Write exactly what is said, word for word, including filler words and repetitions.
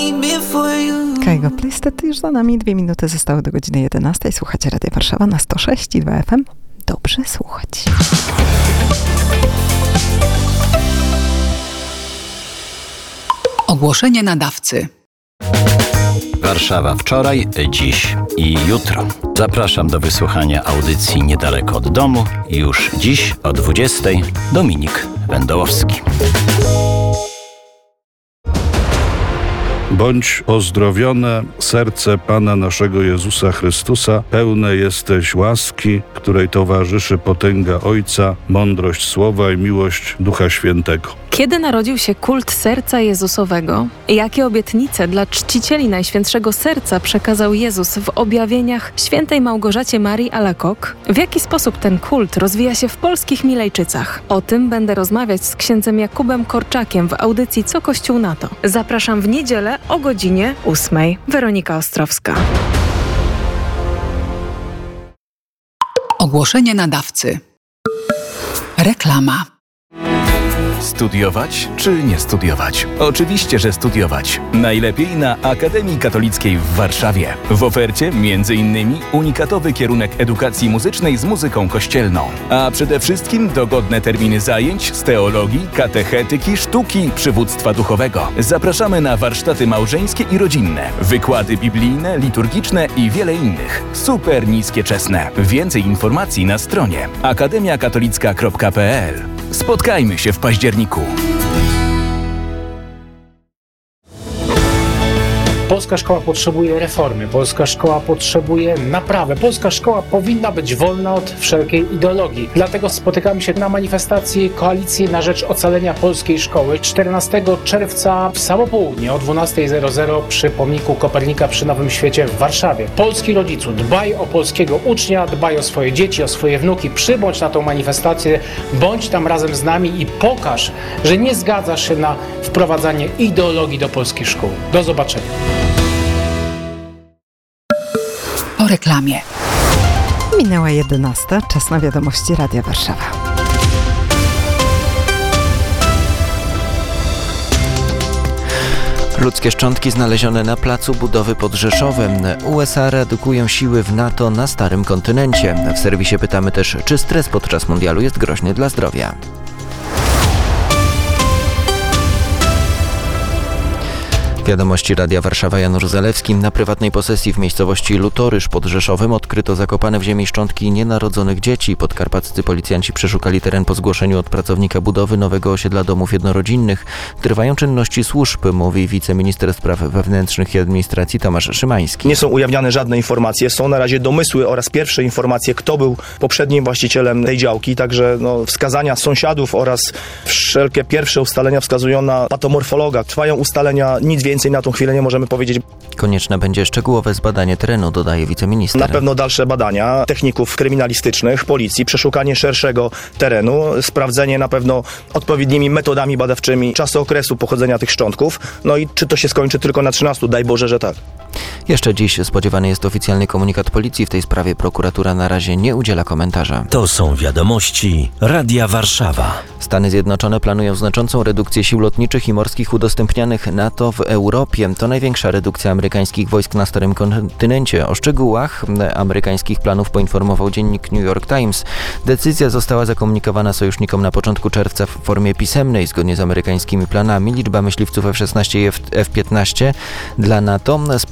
Kaigo Playset już za nami. Dwie minuty zostały do godziny jedenastej. Słuchacie Radia Warszawa na sto sześć i dwa F M. Dobrze słuchać. Ogłoszenie nadawcy. Warszawa wczoraj, dziś i jutro. Zapraszam do wysłuchania audycji Niedaleko od domu. Już dziś o dwudziestej Dominik Wędołowski. Bądź pozdrowione, serce Pana naszego Jezusa Chrystusa, pełne jesteś łaski, której towarzyszy potęga Ojca, mądrość Słowa i miłość Ducha Świętego. Kiedy narodził się kult Serca Jezusowego? Jakie obietnice dla czcicieli Najświętszego Serca przekazał Jezus w objawieniach świętej Małgorzacie Marii Alacoque? W jaki sposób ten kult rozwija się w polskich Milejczycach? O tym będę rozmawiać z księdzem Jakubem Korczakiem w audycji Co Kościół na to. Zapraszam w niedzielę o godzinie ósmej. Weronika Ostrowska. Ogłoszenie nadawcy. Reklama. Studiować czy nie studiować? Oczywiście, że studiować. Najlepiej na Akademii Katolickiej w Warszawie. W ofercie między innymi unikatowy kierunek edukacji muzycznej z muzyką kościelną. A przede wszystkim dogodne terminy zajęć z teologii, katechetyki, sztuki, przywództwa duchowego. Zapraszamy na warsztaty małżeńskie i rodzinne, wykłady biblijne, liturgiczne i wiele innych. Super niskie czesne. Więcej informacji na stronie akademia katolicka kropka p l. Spotkajmy się w październiku. Polska szkoła potrzebuje reformy, polska szkoła potrzebuje naprawy, polska szkoła powinna być wolna od wszelkiej ideologii. Dlatego spotykamy się na manifestacji Koalicji na rzecz ocalenia polskiej szkoły czternastego czerwca w samo południe o dwunasta zero zero przy pomniku Kopernika przy Nowym Świecie w Warszawie. Polski rodzicu, dbaj o polskiego ucznia, dbaj o swoje dzieci, o swoje wnuki, przybądź na tą manifestację, bądź tam razem z nami i pokaż, że nie zgadzasz się na wprowadzanie ideologii do polskich szkół. Do zobaczenia. Po reklamie. Minęła jedenasta. Czas na wiadomości Radia Warszawa. Ludzkie szczątki znalezione na placu budowy pod Rzeszowem. U S A redukują siły w NATO na starym kontynencie. W serwisie pytamy też, czy stres podczas mundialu jest groźny dla zdrowia. Wiadomości Radia Warszawa. Janusz Zalewski. Na prywatnej posesji w miejscowości Lutorysz pod Rzeszowem odkryto zakopane w ziemi szczątki nienarodzonych dzieci. Podkarpaccy policjanci przeszukali teren po zgłoszeniu od pracownika budowy nowego osiedla domów jednorodzinnych. Trwają czynności służb, mówi wiceminister spraw wewnętrznych i administracji Tomasz Szymański. Nie są ujawniane żadne informacje, są na razie domysły oraz pierwsze informacje, kto był poprzednim właścicielem tej działki, także no, wskazania sąsiadów oraz wszelkie pierwsze ustalenia wskazują na patomorfologa. Trwają ustalenia, nic więcej na tą chwilę nie możemy powiedzieć. Konieczne będzie szczegółowe zbadanie terenu, dodaje wiceminister. Na pewno dalsze badania techników kryminalistycznych, policji, przeszukanie szerszego terenu, sprawdzenie na pewno odpowiednimi metodami badawczymi czasu okresu pochodzenia tych szczątków. No i czy to się skończy tylko na trzynastu? Daj Boże, że tak. Jeszcze dziś spodziewany jest oficjalny komunikat policji. W tej sprawie prokuratura na razie nie udziela komentarza. To są wiadomości Radia Warszawa. Stany Zjednoczone planują znaczącą redukcję sił lotniczych i morskich udostępnianych NATO w Europie. To największa redukcja amerykańskich wojsk na starym kontynencie. O szczegółach amerykańskich planów poinformował dziennik New York Times. Decyzja została zakomunikowana sojusznikom na początku czerwca w formie pisemnej. Zgodnie z amerykańskimi planami liczba myśliwców F szesnaście i F piętnaście dla NATO